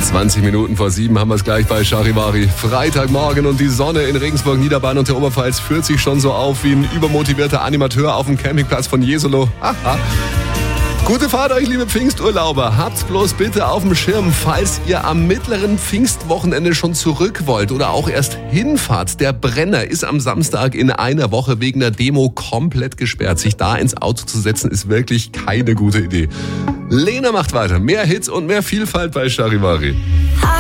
20 Minuten vor 7 haben wir es gleich bei Charivari. Freitagmorgen und die Sonne in Regensburg, Niederbayern und der Oberpfalz führt sich schon so auf wie ein übermotivierter Animateur auf dem Campingplatz von Jesolo. Aha. Gute Fahrt euch, liebe Pfingsturlauber. Habt's bloß bitte auf dem Schirm, falls ihr am mittleren Pfingstwochenende schon zurück wollt oder auch erst hinfahrt. Der Brenner ist am Samstag in einer Woche wegen der Demo komplett gesperrt. Sich da ins Auto zu setzen, ist wirklich keine gute Idee. Lena macht weiter. Mehr Hits und mehr Vielfalt bei Charivari.